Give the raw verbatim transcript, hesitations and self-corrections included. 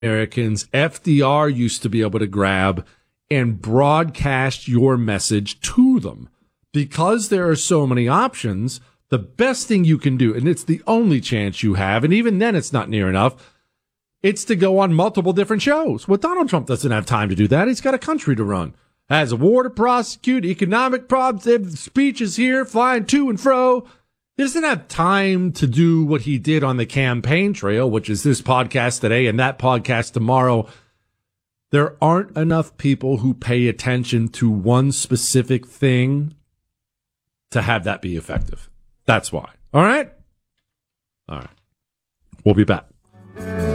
Americans F D R used to be able to grab and broadcast your message to them. Because there are so many options, the best thing you can do, and it's the only chance you have, and even then it's not near enough, it's to go on multiple different shows. Well, Donald Trump doesn't have time to do that. He's got a country to run. Has a war to prosecute, economic problems, they have speeches here, flying to and fro. He doesn't have time to do what he did on the campaign trail, which is this podcast today and that podcast tomorrow. There aren't enough people who pay attention to one specific thing to have that be effective. That's why. All right? All right. We'll be back.